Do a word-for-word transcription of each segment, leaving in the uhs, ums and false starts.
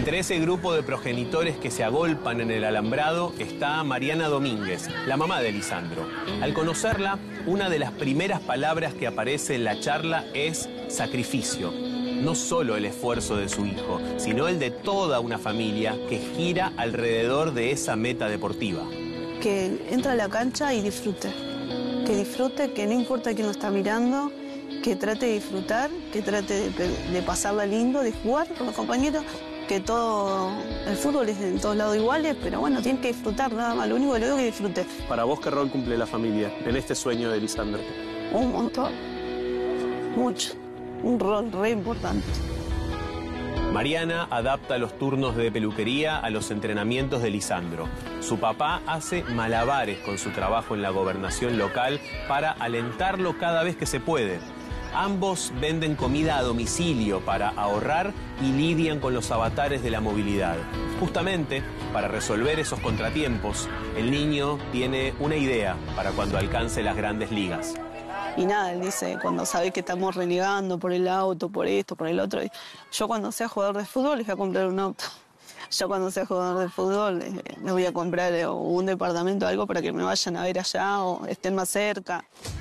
Entre ese grupo de progenitores que se agolpan en el alambrado está Mariana Domínguez, la mamá de Lisandro. Al conocerla, una de las primeras palabras que aparece en la charla es sacrificio. No solo el esfuerzo de su hijo, sino el de toda una familia que gira alrededor de esa meta deportiva. Que entre a la cancha y disfrute. Que disfrute, que no importa quién lo está mirando, que trate de disfrutar, que trate de, de pasarla lindo, de jugar con los compañeros. Que todo, el fútbol es en todos lados iguales, pero bueno, tienen que disfrutar nada más, lo único que le digo es que disfrute. Para vos, ¿qué rol cumple la familia en este sueño de Lisandro? Un montón, mucho, un rol re importante. Mariana adapta los turnos de peluquería a los entrenamientos de Lisandro. Su papá hace malabares con su trabajo en la gobernación local para alentarlo cada vez que se puede. Ambos venden comida a domicilio para ahorrar y lidian con los avatares de la movilidad. Justamente, para resolver esos contratiempos, el niño tiene una idea para cuando alcance las grandes ligas. Y nada, él dice, cuando sabe que estamos renegando por el auto, por esto, por el otro, yo cuando sea jugador de fútbol les voy a comprar un auto. Yo cuando sea jugador de fútbol les, les voy a comprar un departamento o algo para que me vayan a ver allá o estén más cerca.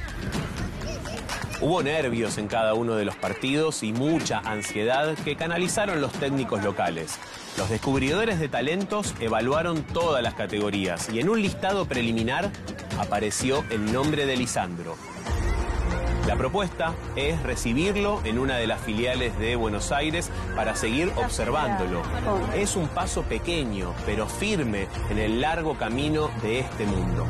Hubo nervios en cada uno de los partidos y mucha ansiedad que canalizaron los técnicos locales. Los descubridores de talentos evaluaron todas las categorías y en un listado preliminar apareció el nombre de Lisandro. La propuesta es recibirlo en una de las filiales de Buenos Aires para seguir observándolo. Es un paso pequeño, pero firme en el largo camino de este mundo.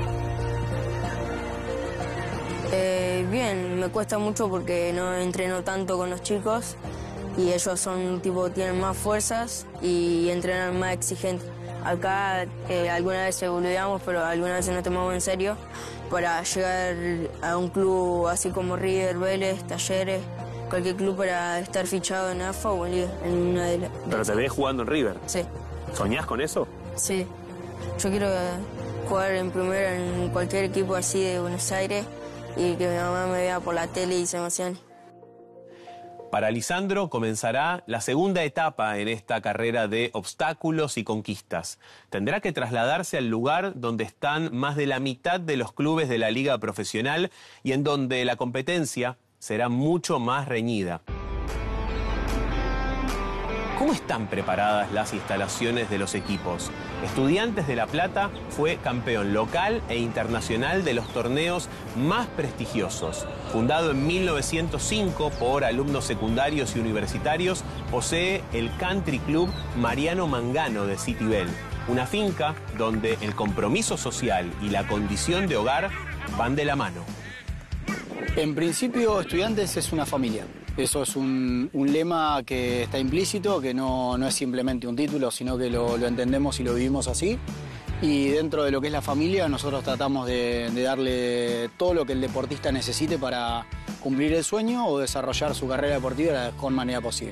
Eh, bien, me cuesta mucho porque no entreno tanto con los chicos y ellos son tipo tienen más fuerzas y entrenan más exigentes. Acá eh, algunas veces boludeamos, pero algunas veces nos tomamos en serio para llegar a un club así como River, Vélez, Talleres, cualquier club para estar fichado en A F A o en Liga, en una de las. ¿Pero te ves jugando en River? Sí. ¿Soñás con eso? Sí. Yo quiero jugar en primera en cualquier equipo así de Buenos Aires y que mi mamá me vea por la tele y se emocione. Para Lisandro comenzará la segunda etapa en esta carrera de obstáculos y conquistas. Tendrá que trasladarse al lugar donde están más de la mitad de los clubes de la liga profesional y en donde la competencia será mucho más reñida. ¿Cómo están preparadas las instalaciones de los equipos? Estudiantes de La Plata fue campeón local e internacional de los torneos más prestigiosos. Fundado en mil novecientos cinco por alumnos secundarios y universitarios, posee el Country Club Mariano Mangano de Citibel, una finca donde el compromiso social y la condición de hogar van de la mano. En principio, Estudiantes es una familia. Eso es un, un lema que está implícito, que no, no es simplemente un título, sino que lo, lo entendemos y lo vivimos así. Y dentro de lo que es la familia, nosotros tratamos de, de darle todo lo que el deportista necesite para cumplir el sueño o desarrollar su carrera deportiva de la mejor manera posible.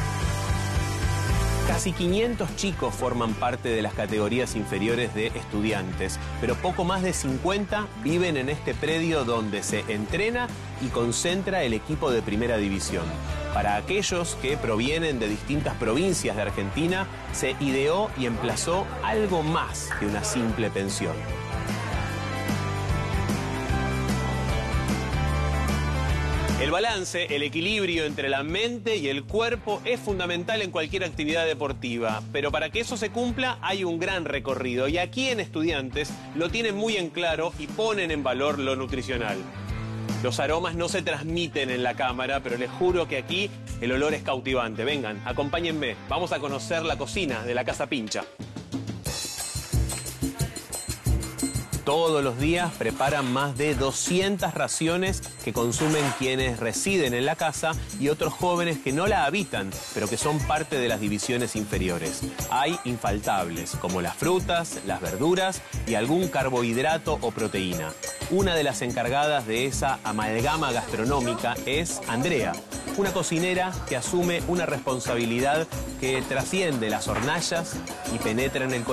Casi quinientos chicos forman parte de las categorías inferiores de Estudiantes, pero poco más de cincuenta viven en este predio donde se entrena y concentra el equipo de primera división. Para aquellos que provienen de distintas provincias de Argentina, se ideó y emplazó algo más que una simple pensión. El balance, el equilibrio entre la mente y el cuerpo es fundamental en cualquier actividad deportiva, pero para que eso se cumpla hay un gran recorrido y aquí en Estudiantes lo tienen muy en claro y ponen en valor lo nutricional. Los aromas no se transmiten en la cámara, pero les juro que aquí el olor es cautivante. Vengan, acompáñenme, vamos a conocer la cocina de la Casa Pincha. Todos los días preparan más de doscientas raciones que consumen quienes residen en la casa y otros jóvenes que no la habitan, pero que son parte de las divisiones inferiores. Hay infaltables, como las frutas, las verduras y algún carbohidrato o proteína. Una de las encargadas de esa amalgama gastronómica es Andrea, una cocinera que asume una responsabilidad que trasciende las hornallas y penetra en el corazón.